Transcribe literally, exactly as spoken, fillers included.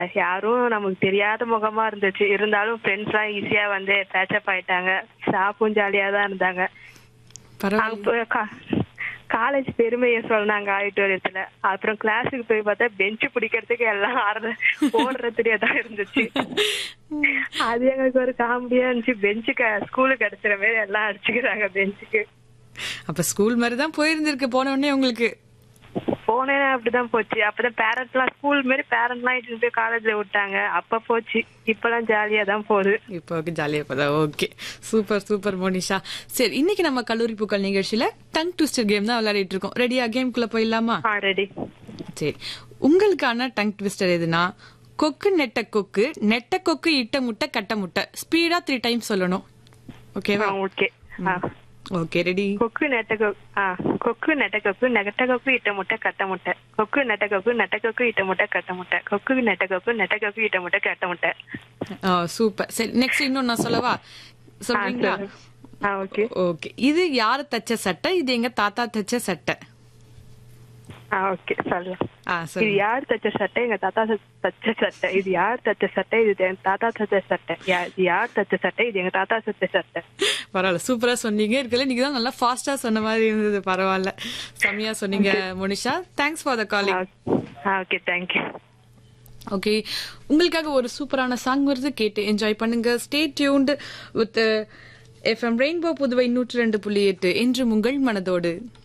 யாரும் நமக்கு தெரியாத முகமா இருந்துச்சு. இருந்தாலும் ஃப்ரெண்ட்ஸ் எல்லாம் ஈஸியா வந்து பேச்சப் ஆயிட்டாங்க. ஸ்டாஃபும் ஜாலியா தான் இருந்தாங்க. பரவாயில்ல. காலேஜ் பெருமையை சொன்னாங்க ஆடிட்டோரியத்துல. அப்புறம் கிளாஸுக்கு போய் பார்த்தா பெஞ்சு பிடிக்கிறதுக்கு எல்லாம் ஆடுற ஓடுறதுலயே தான் இருந்துச்சு. அது எங்களுக்கு ஒரு காமெடியா இருந்துச்சு. பெஞ்சுக்கு ஸ்கூலுக்கு அடிச்சுற மாதிரி எல்லாம் அடிச்சுக்கிறாங்க பெஞ்சுக்கு. அப்ப ஸ்கூல் மாதிரிதான் போயிருந்திருக்கு போன உடனே உங்களுக்கு. போனேன் அப்படிதான் போச்சு. அப்பதான் பேரண்ட்ஸ் எல்லாம் ஸ்கூல் மாதிரி பேரண்ட் எல்லாம் இட்டு போய் காலேஜ்ல விட்டாங்க. அப்ப போச்சு. இப்பெல்லாம் ஜாலியா தான் போகுது. இப்போ ஜாலியா போதா? Okay, super super Monisha. சரி, இன்னைக்கு நம்ம கல்லூரி பூக்கள் நிகழ்ச்சியில டங் ட்விஸ்டர் கேம் தான் விளையாடிட்டு இருக்கோம். ரெடியா? கேம்குள்ள போயிடலாமா? ரெடி. சரி, உங்களுக்கான டங் ட்விஸ்டர் எதுனா, கொக்கு நெட்ட கொக்கு, நெட்ட கொக்கு இட்ட முட்டை கட்ட முட்டை. ஸ்பீடா த்ரீ டைம் சொல்லணும். ஓகேவா? ஓகே. Okay, ready? கொக்கு நெட்ட கொக்கு கொக்கு நெட்ட கொக்கு நெட்ட கொக்கு இட்ட முட்டை கட்ட முட்டை. கொக்கு நெட்ட கொக்கு நெட்ட கொக்கு இட்ட முட்டை கட்ட முட்டை. கொக்கு நெட்ட கொக்கு நெட்ட கொக்கு இட்ட முட்டை கட்ட முட்டை. சூப்பர். சரி, நெக்ஸ்ட் இன்னும் நான் சொல்லவா? சொல்றீங்களா? Okay okay. இது யாரு தச்ச சட்டை? இது எங்க தாத்தா தச்ச சட்டை. ஓகே, சொல்லலாம். இது யார் தச்ச சட்டை? எங்க தாத்தா தச்ச சட்டை. இது யார் தச்ச சட்டை? இது எங்க தாத்தா தச்ச சட்டை. இது யார் தச்ச சட்டை? இது எங்க தாத்தா தச்ச சட்டை. பரவாயில்ல, சூப்பரா சொன்னீங்க. இருக்கல நீங்க தான் நல்லா ஃபாஸ்டா சொன்ன மாதிரி இருந்தது. பரவாயில்ல, செம்மையா சொன்னீங்க Monisha. Thanks for the calling. Okay, thank you. Okay, உங்களுக்காக ஒரு சூப்பரான சாங் வருது, கேட்டு என்ஜாய் பண்ணுங்க. Stay tuned with FM rainbow Puduvai நூற்றி ரெண்டு புள்ளி எட்டு. என்று உங்கள் மனதோடு.